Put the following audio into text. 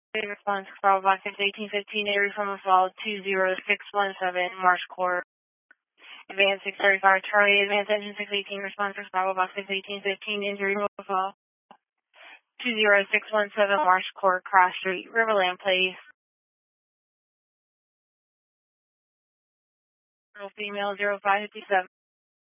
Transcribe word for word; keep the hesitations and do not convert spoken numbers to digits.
response, Bravo Box six eighteen fifteen, Avery from a fall two zero six one seven, Marsh Court. Advance six thirty-five, Charlie, advance engine six eighteen, response for Bravo Box six eighteen fifteen, injury from a fall two zero six one seven, Marsh Court, Cross Street, Riverland Place. Female zero five fifty seven.